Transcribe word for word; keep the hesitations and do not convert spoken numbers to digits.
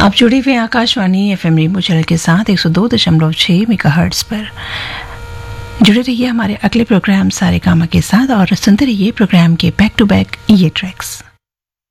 आप जुड़े हुए आकाशवाणी एफएम रेनबो चैनल के साथ एक सौ दो दशमलव छह मेगाहर्ट्ज पर। जुड़े रहिए हमारे अगले प्रोग्राम सारे कामा के साथ और सुनते रहिए प्रोग्राम के बैक टू बैक ये ट्रैक्स।